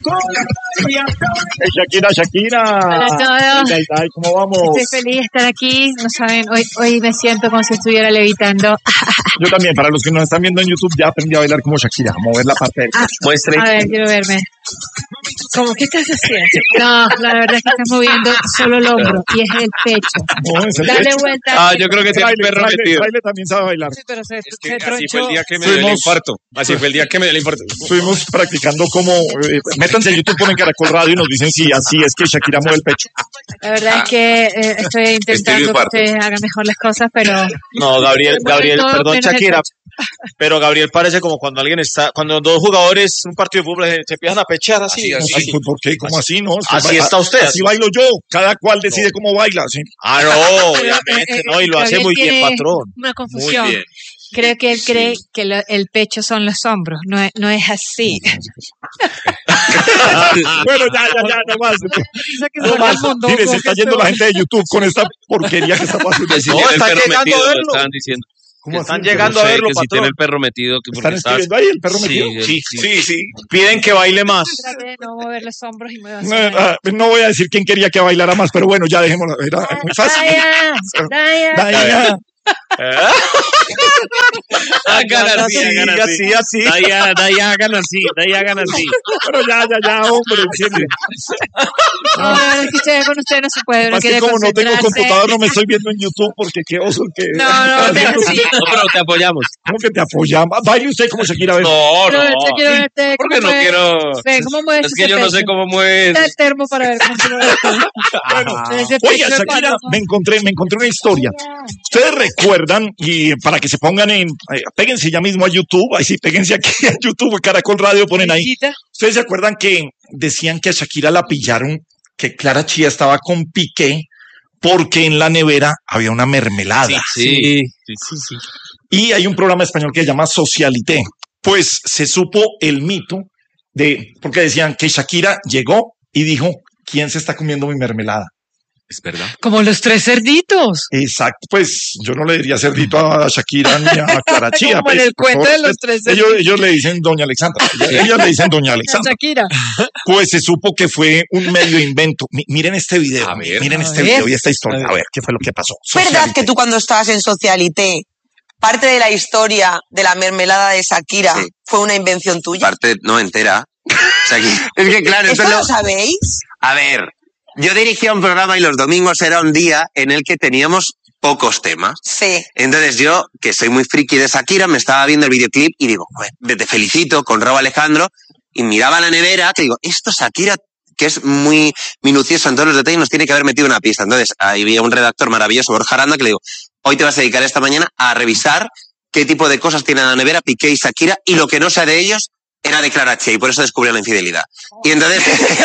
Shakira. Hola a todos. Ay, ¿cómo vamos? Estoy feliz de estar aquí. No saben, hoy me siento como si estuviera levitando. Yo también, para los que nos están viendo en YouTube, ya aprendí a bailar como Shakira, a mover la parte del pecho. Muestre. A ver, quiero verme. ¿Cómo qué estás haciendo? No, la verdad es que estás moviendo solo el hombro y es el pecho. No, es el Dale pecho. vuelta. Yo creo que tiene un perro metido. Baile también sabe bailar. Sí, pero se Así fue el tronchó. día que me dio el infarto. Así fue el día que me dio el infarto. Estuvimos practicando como... métanse en YouTube, ponen Caracol Radio y nos dicen si así es que Shakira mueve el pecho. La verdad es que estoy intentando que infarto. ustedes hagan mejor las cosas, pero... No, Gabriel, todo perdón, menos el Shakira. pecho. Pero Gabriel parece como cuando cuando dos jugadores, un partido de fútbol, se empiezan a pechar así. Ay, pues, ¿por qué? ¿Cómo así? No, Así está usted. Así bailo yo. Cada cual decide cómo baila. ¿Sí? Ah, no, obviamente, no, y lo hace Gabriel muy bien, tiene patrón. Una Muy confusión. bien. Creo que él cree que el pecho son los hombros, no es así. Bueno, ya, no más. No más. Mire, se está yendo la gente de YouTube con esta porquería que está pasando. No, están llegando a verlo. Estaban diciendo. ¿Cómo Están así? llegando a No sé, verlo, que si patrón. tiene el perro metido. Que porque ¿Están escribiendo ahí el perro metido? Sí. Piden que baile más. Trate de no mover los hombros y mueva así. No voy a decir quién quería que bailara más, pero bueno, ya dejémoslo. Era muy fácil. Daya. Hagan así. Daya, hagan así. Pero ya, hombre, ¿entiendes? No, la verdad es que con usted no se puede. Uno Más que quiere como no tengo concentrarse. computador, no me estoy viendo en YouTube porque qué oso el que... No, es así. No, pero te apoyamos. ¿Cómo que te apoyamos? Baile usted como Shakira. A ver. No, No, yo quiero verte Porque cómo no mueve- quiero. Ve, ¿cómo mueves Es que ese yo no sé pecho? cómo mueves. Da el termo para ver cómo se mueve. Ese Oiga, pecho Shakira, cuando- me encontré una historia. Ustedes recuerdan, y para que se pongan péguense ya mismo a YouTube, ahí sí, péguense aquí a YouTube, Caracol Radio, ponen ahí. ¿Ustedes se acuerdan que decían que a Shakira la pillaron, que Clara Chía estaba con Piqué porque en la nevera había una mermelada? Sí. Y hay un programa español que se llama Socialité. Pues se supo el mito porque decían que Shakira llegó y dijo, ¿quién se está comiendo mi mermelada? Es verdad. Como los tres cerditos. Exacto, pues yo no le diría cerdito a Shakira ni a Clara Chía. Como en pues, el cuento por de favor, los tres ellos le dicen Doña Alexandra. Ellas le dicen Doña Alexandra. Shakira. Pues se supo que fue un medio invento. Miren este video, A ver. miren A este ver. video y esta historia. A ver, ¿qué fue lo que pasó? ¿Verdad Socialité. que tú cuando estabas en Socialité, parte de la historia de la mermelada de Shakira Sí. fue una invención tuya? Parte no entera. O sea, es que claro, ¿Esto lo sabéis? A ver, yo dirigía un programa y los domingos era un día en el que teníamos pocos temas. Sí. Entonces yo, que soy muy friki de Shakira, me estaba viendo el videoclip y digo, "Joder, te felicito", con Raúl Alejandro, y miraba la nevera, que digo, esto Shakira, que es muy minucioso en todos los detalles, nos tiene que haber metido una pista. Entonces ahí había un redactor maravilloso, Borja Aranda, que le digo, hoy te vas a dedicar esta mañana a revisar qué tipo de cosas tiene en la nevera Piqué y Shakira, y lo que no sea de ellos era de Clara Chía, y por eso descubrió la infidelidad. Y entonces...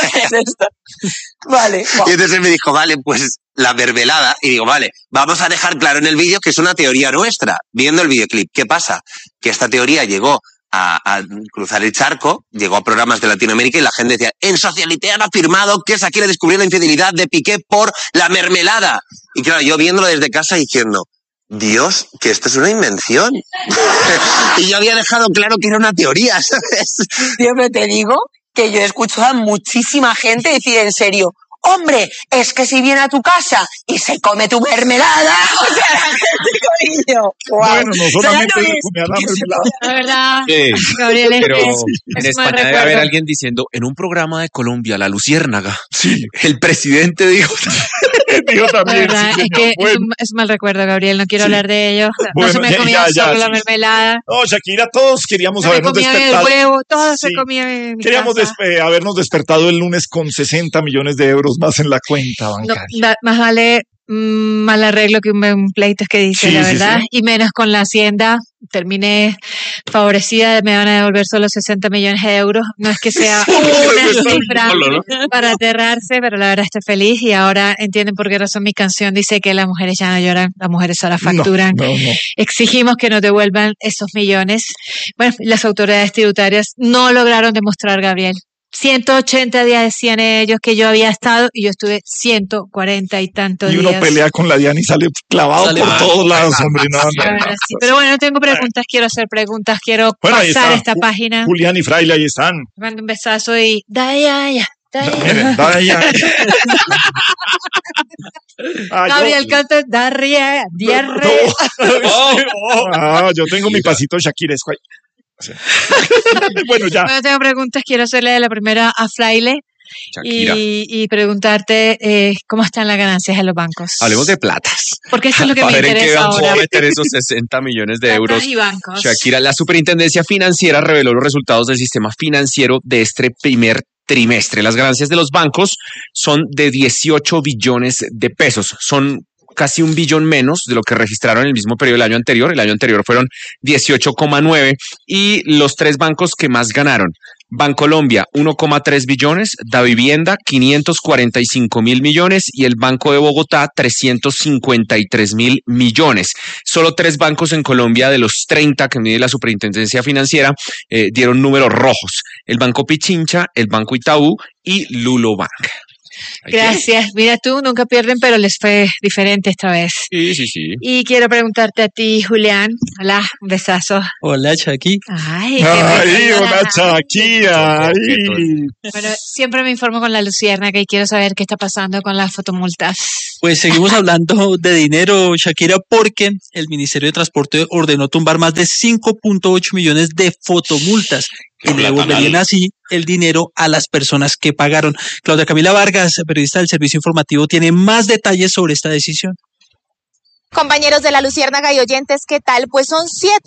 Vale. Y entonces me dijo, vale, pues la mermelada. Y digo, vale, vamos a dejar claro en el vídeo que es una teoría nuestra, viendo el videoclip. ¿Qué pasa? Que esta teoría llegó a cruzar el charco, llegó a programas de Latinoamérica y la gente decía, en Socialité han afirmado que Shakira descubrió la infidelidad de Piqué por la mermelada. Y claro, yo viéndolo desde casa diciendo, Dios, que esto es una invención. Y yo había dejado claro que era una teoría, ¿sabes? Siempre te digo que yo he escuchado a muchísima gente decir en serio, hombre, es que si viene a tu casa y se come tu mermelada, o sea, la gente con ello. Bueno, no solamente ¿Será se que comía la mermelada. La verdad, Sí. Gabriel, Pero es en un España mal debe haber recuerdo. alguien diciendo, en un programa de Colombia, La Luciérnaga, Sí, el presidente dijo... dijo La también. verdad sí, es señor. que es Bueno. un mal recuerdo, Gabriel. No quiero Sí. hablar de ello. No Bueno, se me ya, comía ya, solo la sí. mermelada. No, Shakira, todos queríamos Se me habernos comía el despertado. huevo. Todo se Sí. comía en mi Queríamos casa. habernos despertado el lunes con 60 millones de euros más en la cuenta No, bancaria. más vale mal arreglo que un buen pleito, es que dice, Sí, la sí, verdad. sí. Y menos con la Hacienda. Terminé favorecida, me van a devolver solo 60 millones de euros. No es que sea una cifra para aterrarse, pero la verdad estoy feliz y ahora entienden por qué razón mi canción dice que las mujeres ya no lloran, las mujeres solo facturan. No. Exigimos que nos devuelvan esos millones. Bueno, las autoridades tributarias no lograron demostrar, Gabriel, 180 días decían ellos que yo había estado y yo estuve 140 y tantos Y días. uno pelea con la Diana y sale clavado por todos lados, hombre. No. Ahora sí. Pero bueno, no tengo preguntas, quiero hacer preguntas, quiero Bueno, ahí pasar está. esta página. Julián y Fraile, ahí están. Mando un besazo y Daya. Miren, vaya. Gabriel canta diarrea. Yo tengo mi pasito Shakira. Bueno, ya. Bueno, tengo preguntas, quiero hacerle la primera a Fraile Shakira. y preguntarte cómo están las ganancias en los bancos. Hablemos de platas. Porque eso es lo que A me ver en qué interesa banco va a ahora. meter esos 60 millones de euros. Platas y bancos. Shakira, la Superintendencia Financiera reveló los resultados del sistema financiero de este primer trimestre. Las ganancias de los bancos son de 18 billones de pesos. Son casi 1 billón menos de lo que registraron en el mismo periodo del año anterior. El año anterior fueron 18,9 y los tres bancos que más ganaron. Bancolombia, 1,3 billones, Davivienda, 545.000 millones y el Banco de Bogotá, 353.000 millones. Solo 3 bancos en Colombia de los 30 que mide la Superintendencia Financiera dieron números rojos. El Banco Pichincha, el Banco Itaú y Lulobank. Gracias. Mira tú, nunca pierden, pero les fue diferente esta vez. Sí. Y quiero preguntarte a ti, Julián. Hola, un besazo. Hola, Chucky. Ay, qué Ay, beso. una Shakira. Ay. Bueno, siempre me informo con la Luciérnaga y quiero saber qué está pasando con las fotomultas. Pues seguimos hablando de dinero, Shakira, porque el Ministerio de Transporte ordenó tumbar más de 5.8 millones de fotomultas y le devolverían así el dinero a las personas que pagaron. Claudia Camila Vargas, periodista del Servicio Informativo, tiene más detalles sobre esta decisión. Compañeros de la Luciérnaga y oyentes, ¿qué tal? Pues son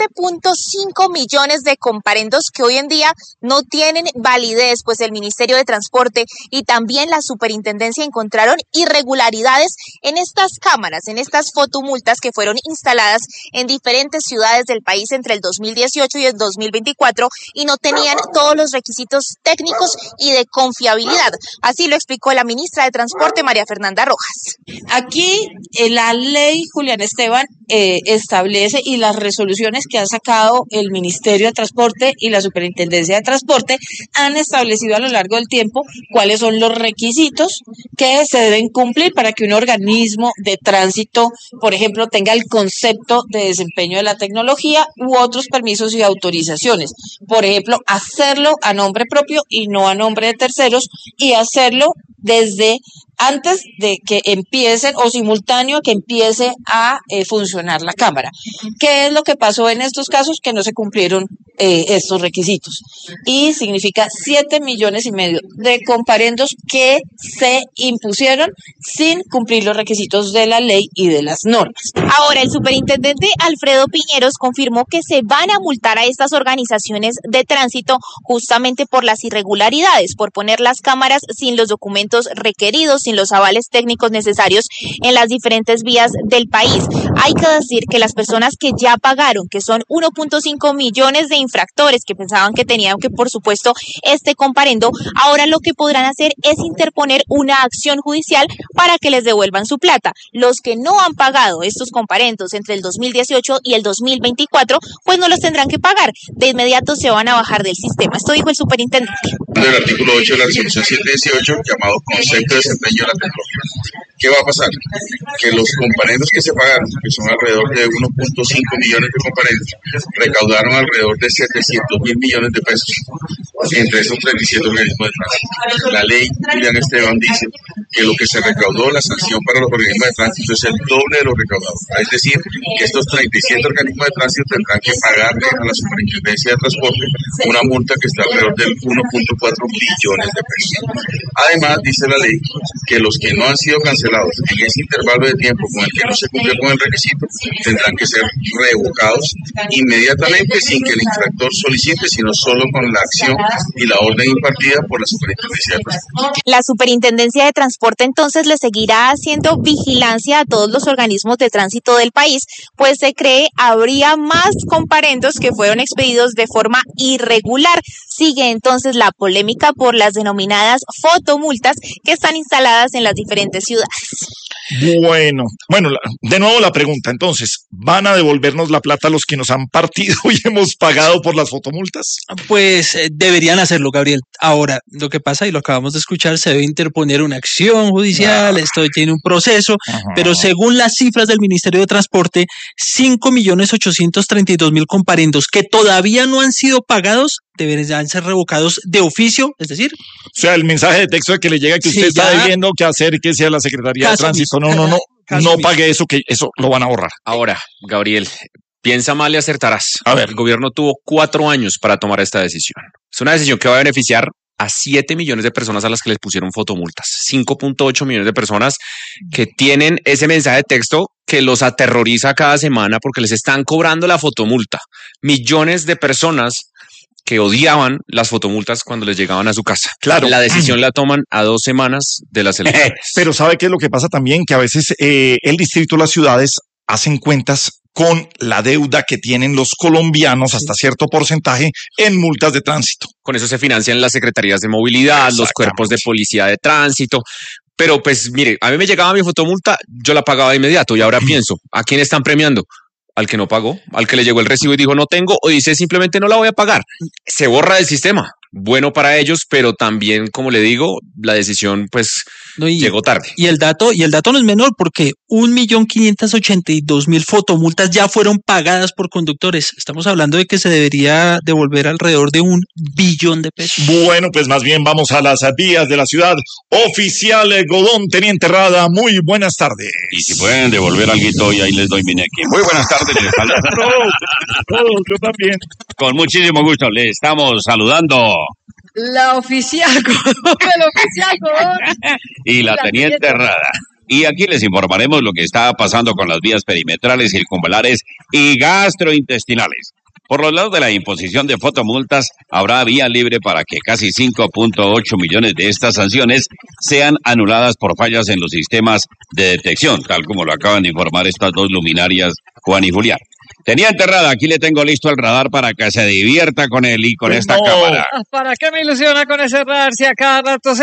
7.5 millones de comparendos que hoy en día no tienen validez, pues el Ministerio de Transporte y también la Superintendencia encontraron irregularidades en estas cámaras, en estas fotomultas que fueron instaladas en diferentes ciudades del país entre el 2018 y el 2024 y no tenían todos los requisitos técnicos y de confiabilidad. Así lo explicó la ministra de Transporte, María Fernanda Rojas. Aquí la ley, Julián Esteban, establece y las resoluciones que ha sacado el Ministerio de Transporte y la Superintendencia de Transporte han establecido a lo largo del tiempo cuáles son los requisitos que se deben cumplir para que un organismo de tránsito, por ejemplo, tenga el concepto de desempeño de la tecnología u otros permisos y autorizaciones. Por ejemplo, hacerlo a nombre propio y no a nombre de terceros y hacerlo desde antes de que empiecen o simultáneo a que empiece a funcionar la cámara. ¿Qué es lo que pasó en estos casos? Que no se cumplieron estos requisitos. Y significa 7,5 millones de comparendos que se impusieron sin cumplir los requisitos de la ley y de las normas. Ahora, el superintendente Alfredo Piñeros confirmó que se van a multar a estas organizaciones de tránsito justamente por las irregularidades, por poner las cámaras sin los documentos requeridos, sin los avales técnicos necesarios en las diferentes vías del país. Hay que decir que las personas que ya pagaron, que son 1.5 millones de infractores que pensaban que tenían que, por supuesto, este comparendo, ahora lo que podrán hacer es interponer una acción judicial para que les devuelvan su plata. Los que no han pagado estos comparendos entre el 2018 y el 2024, pues no los tendrán que pagar. De inmediato se van a bajar del sistema. Esto dijo el superintendente. Del artículo 8 de la resolución 718, llamado concepto de desempeño de la tecnología. ¿Qué va a pasar? Que los comparendos que se pagaron, que son alrededor de 1.5 millones de comparendos, recaudaron alrededor de 700.000 millones de pesos entre esos 37 organismos de tránsito. La ley, Julián Esteban, dice que lo que se recaudó, la sanción para los organismos de tránsito es el doble de lo recaudado. Es decir, que estos 37 organismos de tránsito tendrán que pagarle a la Superintendencia de Transporte una multa que está alrededor del 1.4 billones de pesos. Además, dice la ley que los que no han sido cancelados en ese intervalo de tiempo con el que no se cumplió con el requisito tendrán que ser revocados inmediatamente sin que el infractor solicite, sino solo con la acción y la orden impartida por la Superintendencia de Transporte. La Superintendencia de Transporte entonces le seguirá haciendo vigilancia a todos los organismos de tránsito del país, pues se cree habría más comparendos que fueron expedidos de forma irregular. Sigue entonces la polémica por las denominadas fotomultas que están instaladas en las diferentes ciudades. Bueno, de nuevo la pregunta, entonces, ¿van a devolvernos la plata a los que nos han partido y hemos pagado por las fotomultas? Pues deberían hacerlo, Gabriel. Ahora, lo que pasa, y lo acabamos de escuchar, se debe interponer una acción judicial, esto tiene un proceso, pero según las cifras del Ministerio de Transporte, 5.832.000 comparendos que todavía no han sido pagados deberían ser revocados de oficio, es decir... O sea, el mensaje de texto de que le llega que usted está debiendo que acérquese a la Secretaría de Tránsito. No pague eso, que eso lo van a borrar. Ahora, Gabriel, piensa mal y acertarás. A ver, el gobierno tuvo 4 años para tomar esta decisión. Es una decisión que va a beneficiar a 7 millones de personas a las que les pusieron fotomultas. 5.8 millones de personas que tienen ese mensaje de texto que los aterroriza cada semana porque les están cobrando la fotomulta. Millones de personas que odiaban las fotomultas cuando les llegaban a su casa. Claro. La decisión la toman a 2 semanas de las elecciones. Pero ¿sabe qué es lo que pasa también? Que a veces el distrito, las ciudades hacen cuentas con la deuda que tienen los colombianos hasta cierto porcentaje en multas de tránsito. Con eso se financian las secretarías de movilidad, los cuerpos de policía de tránsito. Pero pues mire, a mí me llegaba mi fotomulta, yo la pagaba de inmediato y ahora pienso, ¿a quién están premiando? Al que no pagó, al que le llegó el recibo y dijo no tengo, o dice simplemente no la voy a pagar. Se borra del sistema. Bueno para ellos, pero también, como le digo, la decisión pues llegó tarde. Y el dato no es menor porque 1.582.000 fotomultas ya fueron pagadas por conductores. Estamos hablando de que se debería devolver alrededor de 1 billón de pesos. Bueno, pues más bien vamos a las vías de la ciudad. Oficial Godón, teniente Rada, muy buenas tardes. Y si pueden devolver algo y ahí les doy mi neque. Muy buenas tardes. Yo también. Con muchísimo gusto, le estamos saludando. La oficial Godón. Y la teniente Rada. Y aquí les informaremos lo que está pasando con las vías perimetrales, circunvalares y gastrointestinales. Por los lados de la imposición de fotomultas, habrá vía libre para que casi 5.8 millones de estas sanciones sean anuladas por fallas en los sistemas de detección, tal como lo acaban de informar estas dos luminarias, Juan y Julián. Teniente Rada, aquí le tengo listo el radar para que se divierta con él y con esta cámara. ¿Para qué me ilusiona con ese radar si a cada rato se